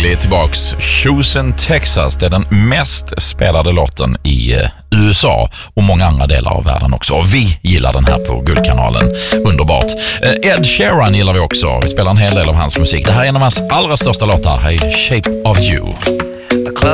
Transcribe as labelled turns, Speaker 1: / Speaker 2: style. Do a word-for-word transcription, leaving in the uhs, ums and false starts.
Speaker 1: är tillbaks. Houston, Texas. Det är den mest spelade låten i U S A och många andra delar av världen också. Och vi gillar den här på Guldkanalen. Underbart. Ed Sheeran gillar vi också. Vi spelar en hel del av hans musik. Det här är en av hans allra största låtar. Här är Shape of You.